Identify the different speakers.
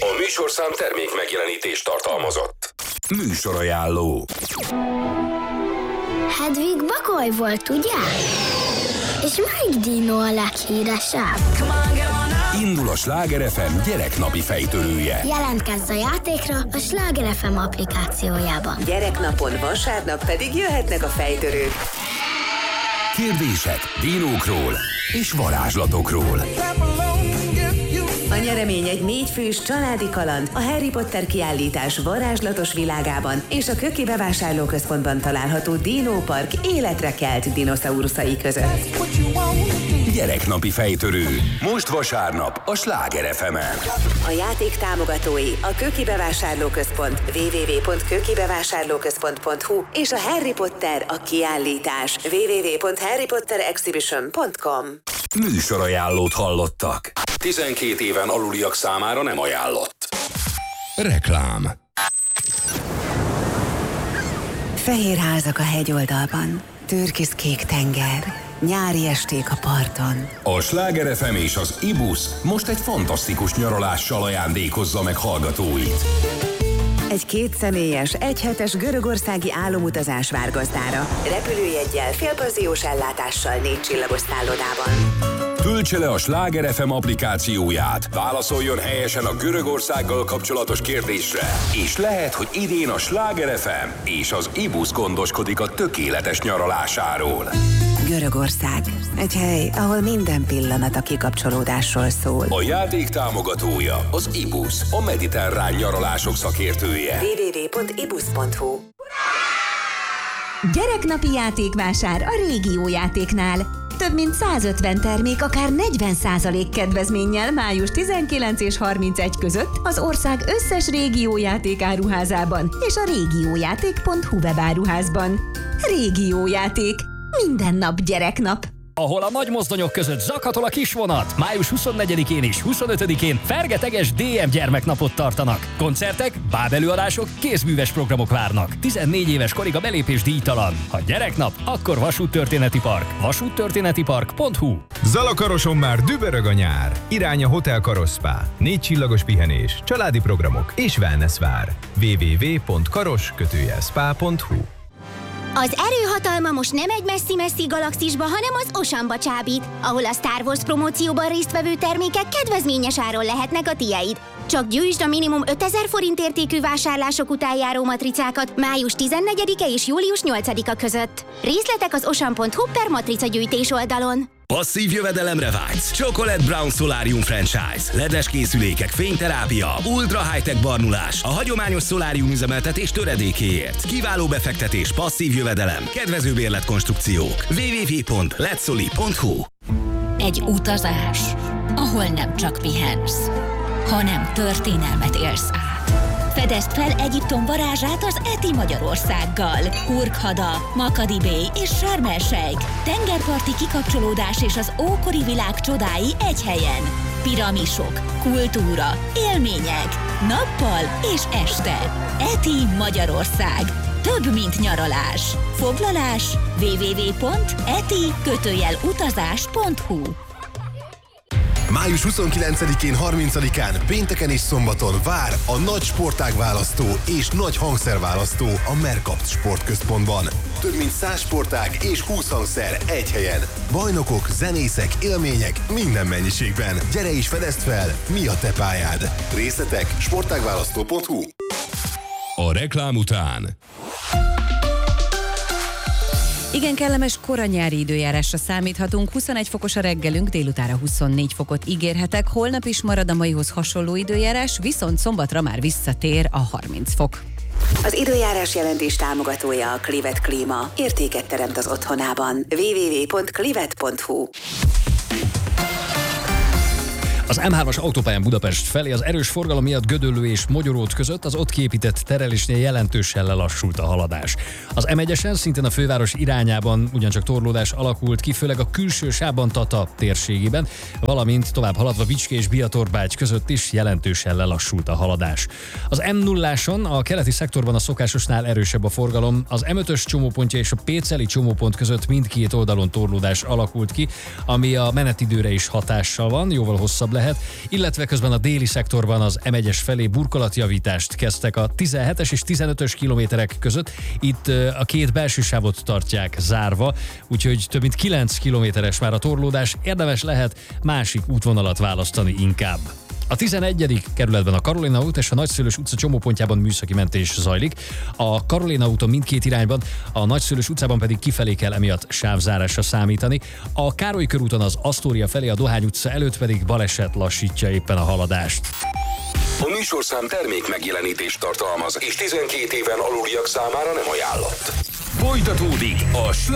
Speaker 1: A műsorszám termék megjelenítést tartalmazott. Műsorajánló.
Speaker 2: Hedvig Bagoly volt, ugye? És melyik dino a leghíresebb?
Speaker 1: Indul a Sláger FM gyereknapi fejtörője.
Speaker 2: Jelentkezz a játékra a Sláger FM applikációjában.
Speaker 3: Gyereknapon, vasárnap pedig jöhetnek a fejtörők.
Speaker 1: Kérdések dinókról és varázslatokról.
Speaker 3: A nyeremény egy 4 fős családi kaland a Harry Potter kiállítás varázslatos világában és a Köki bevásárlóközpontban található Dino Park életre kelt dinoszauruszai között.
Speaker 1: Gyereknapi fejtörő. Most vasárnap a Sláger FM-en.
Speaker 3: A játék támogatói a Köki bevásárlóközpont www.kökibevásárlóközpont.hu és a Harry Potter a kiállítás www.harrypotterexhibition.com.
Speaker 1: Műsorajánlót hallottak. 12 éven aluliak számára nem ajánlott. Reklám.
Speaker 3: Fehér házak a hegyoldalban, türkiszkék tenger, nyári esték a parton.
Speaker 1: A Sláger FM és az Ibusz most egy fantasztikus nyaralással ajándékozza meg hallgatóit.
Speaker 3: Egy 2 személyes, 1 hetes görögországi álomutazás vár gazdára. Repülőjeggyel, félpanziós ellátással 4 csillagos szállodában.
Speaker 1: Töltse le a Sláger FM applikációját, válaszoljon helyesen a Görögországgal kapcsolatos kérdésre, és lehet, hogy idén a Sláger FM és az Ibusz gondoskodik a tökéletes nyaralásáról.
Speaker 3: Görögország. Egy hely, ahol minden pillanat a kikapcsolódásról szól.
Speaker 1: A játék támogatója az Ibusz, a mediterrán nyaralások szakértője.
Speaker 3: www.ibusz.hu.
Speaker 4: Gyereknapi játékvásár a Régió játéknál. Több mint 150 termék akár 40% kedvezménnyel május 19 és 31 között az ország összes Régiójáték áruházában és a régiójáték.hu webáruházban. Régiójáték. Minden nap gyereknap.
Speaker 5: Ahol a nagy mozdonyok között zakatol a kisvonat. Május 24-én és 25-én fergeteges DM gyermeknapot tartanak. Koncertek, bábelőadások, kézműves programok várnak. 14 éves korig a belépés díjtalan. Ha gyereknap, akkor Vasúttörténeti Park. vasúttörténetipark.hu.
Speaker 6: Zalakaroson már dübörög a nyár. Irány a Hotel Karosz-Spa. 4 csillagos pihenés, családi programok és wellness vár. www.karos-spa.hu.
Speaker 7: Az erőhatalma most nem egy messzi-messzi galaxisba, hanem az Oceanba csábít, ahol a Star Wars promócióban résztvevő termékek kedvezményes áron lehetnek a tiéd. Csak gyűjtsd a minimum 5000 forint értékű vásárlások után járó matricákat május 14-e és július 8-a között. Részletek az ocean.hu/matricagyűjtés oldalon.
Speaker 8: Passzív jövedelemre vágysz? Chocolate Brown Solarium Franchise. LED-es készülékek, fényterápia, ultra high-tech barnulás, a hagyományos szolárium üzemeltetés töredékéért. Kiváló befektetés, passzív jövedelem, kedvező bérletkonstrukciók. www.letsoli.hu.
Speaker 9: Egy utazás, ahol nem csak pihensz, hanem történelmet élsz át. Fedezd fel Egyiptom varázsát az ETI Magyarországgal. Hurghada, Makadi Bay és Sharm el-Sheikh. Tengerparti kikapcsolódás és az ókori világ csodái egy helyen. Piramisok, kultúra, élmények, nappal és este. ETI Magyarország. Több, mint nyaralás. Foglalás www.eti-utazás.hu.
Speaker 10: Május 29-én, 30-án, pénteken és szombaton vár a nagy sportágválasztó és nagy hangszerválasztó a Mercapt Sportközpontban. Több mint 100 sportág és 20 hangszer egy helyen. Bajnokok, zenészek, élmények minden mennyiségben. Gyere és fedezd fel, mi a te pályád. Részletek sportágválasztó.hu.
Speaker 1: A reklám után
Speaker 11: igen kellemes koranyári időjárásra számíthatunk, 21 fokos a reggelünk, délutára 24 fokot ígérhetek, holnap is marad a maihoz hasonló időjárás, viszont szombatra már visszatér a 30 fok.
Speaker 3: Az időjárás jelentés támogatója a Clivet Klíma. Értéket teremt az otthonában. www.clivet.hu.
Speaker 5: Az M3-as autópályán Budapest felé az erős forgalom miatt Gödöllő és Mogyoród között az ott kiépített terelésnél jelentősen lelassult a haladás. Az M1-esen szintén a főváros irányában ugyancsak torlódás alakult ki, főleg a külső sávban Tata térségében, valamint tovább haladva Bicske és Biatorbágy között is jelentősen lelassult a haladás. Az M0-áson a keleti szektorban a szokásosnál erősebb a forgalom, az M5-ös csomópontja és a Péceli csomópont között mindkét oldalon torlódás alakult ki, ami a menetidőre is hatással van, jóval hosszabb lehet lehet, illetve közben a déli szektorban az M1-es felé burkolatjavítást kezdtek a 17-es és 15-ös kilométerek között. Itt a két belső sávot tartják zárva, úgyhogy több mint 9 kilométeres már a torlódás, érdemes lehet másik útvonalat választani inkább. A 11. kerületben a Karolina út és a Nagyszőlős utca csomópontjában műszaki mentés zajlik. A Karolina úton mindkét irányban, a Nagyszőlős utcában pedig kifelé kell emiatt sávzárásra számítani. A Károly körúton az Asztória felé, a Dohány utca előtt pedig baleset lassítja éppen a haladást.
Speaker 1: A műsorszám termék megjelenítést tartalmaz, és 12 éven aluliak számára nem ajánlott. Folytatódik a